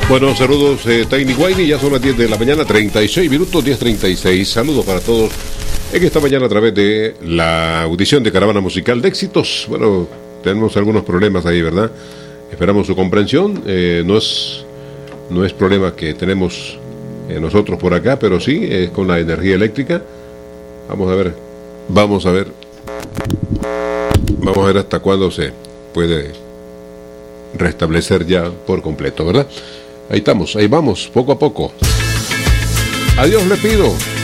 Bueno, saludos Tiny Winey, ya son las 10 de la mañana, 36 minutos, 10:36. Saludos para todos en esta mañana a través de la audición de Caravana Musical de Éxitos. Bueno, tenemos algunos problemas ahí, ¿verdad? Esperamos su comprensión. No es problema que tenemos nosotros por acá, pero sí es con la energía eléctrica. Vamos a ver hasta cuándo se puede restablecer ya por completo, ¿verdad? Ahí estamos, ahí vamos, poco a poco. Adiós le pido.